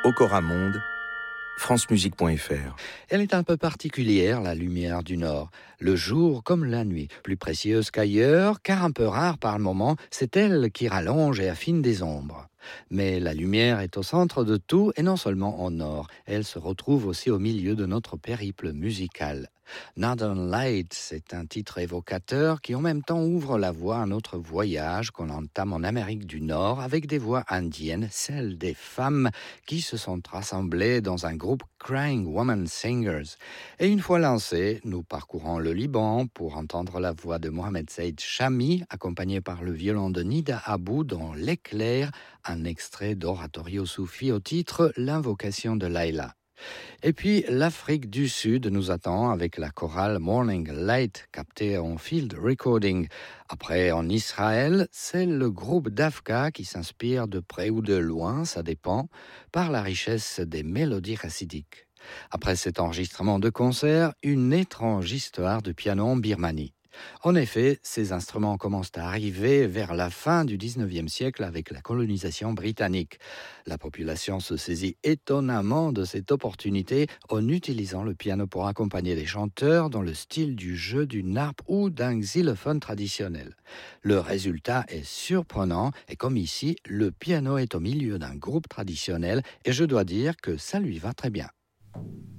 Okora Monde, francemusique.fr. Elle est un peu particulière, la lumière du Nord. Le jour comme la nuit, plus précieuse qu'ailleurs, car un peu rare par le moment, c'est elle qui rallonge et affine des ombres. Mais la lumière est au centre de tout, et non seulement au Nord. Elle se retrouve aussi au milieu de notre périple musical. Northern Lights c'est un titre évocateur qui en même temps ouvre la voie à notre voyage qu'on entame en Amérique du Nord avec des voix indiennes, celles des femmes qui se sont rassemblées dans un groupe Crying Woman Singers. Et une fois lancés, nous parcourons le Liban pour entendre la voix de Mohamed Saïd Chami, accompagné par le violon de Nida Abou dans L'éclair, un extrait d'Oratorio Soufi au titre L'invocation de Laïla. Et puis l'Afrique du Sud nous attend avec la chorale Morning Light captée en field recording. Après en Israël, c'est le groupe Dafka qui s'inspire de près ou de loin, ça dépend, par la richesse des mélodies chassidiques. Après cet enregistrement de concert, une étrange histoire de piano en Birmanie. En effet, ces instruments commencent à arriver vers la fin du 19e siècle avec la colonisation britannique. La population se saisit étonnamment de cette opportunité en utilisant le piano pour accompagner les chanteurs dans le style du jeu d'une harpe ou d'un xylophone traditionnel. Le résultat est surprenant et comme ici, le piano est au milieu d'un groupe traditionnel et je dois dire que ça lui va très bien.